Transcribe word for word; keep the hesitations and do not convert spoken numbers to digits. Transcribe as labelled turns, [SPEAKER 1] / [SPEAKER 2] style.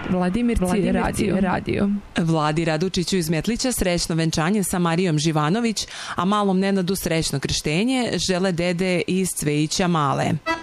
[SPEAKER 1] Vladimirci, Vladimirci radio. radio.
[SPEAKER 2] Vladi Radučiću iz Metlića srećno venčanje sa Marijom Živanović, a malom Nenadu srećno krštenje žele dede iz Cvejića Male.